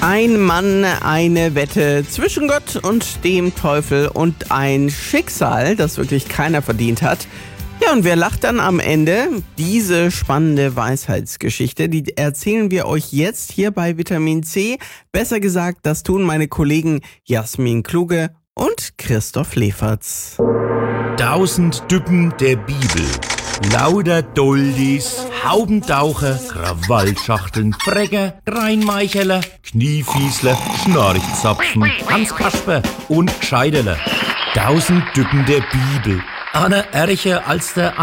Ein Mann, eine Wette zwischen Gott und dem Teufel und ein Schicksal, das wirklich keiner verdient hat. Ja, und wer lacht dann am Ende? Diese spannende Weisheitsgeschichte, die erzählen wir euch jetzt hier bei Vitamin C. Besser gesagt, das tun meine Kollegen Jasmin Kluge und Christoph Leferz. 1000 Düppen der Bibel. Lauter Doldis, Haubentaucher, Krawallschachteln, Frecker, Reinmeicheler, Kniefiesler, Schnarchzapfen, Hanskasper und Gscheiderler. 1000 Düppen der Bibel. Einer ärcher als der